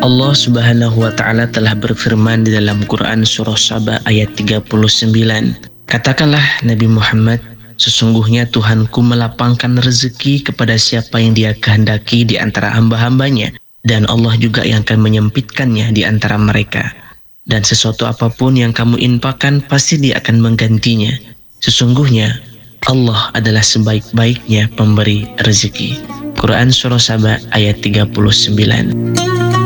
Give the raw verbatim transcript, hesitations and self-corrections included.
Allah Subhanahu wa taala telah berfirman di dalam Quran surah Saba ayat tiga puluh sembilan. Katakanlah Nabi Muhammad, sesungguhnya Tuhanku melapangkan rezeki kepada siapa yang Dia kehendaki di antara hamba-hambanya, dan Allah juga yang akan menyempitkannya di antara mereka. Dan sesuatu apapun yang kamu infakkan pasti Dia akan menggantinya. Sesungguhnya Allah adalah sebaik-baiknya pemberi rezeki. Quran surah Saba ayat tiga puluh sembilan.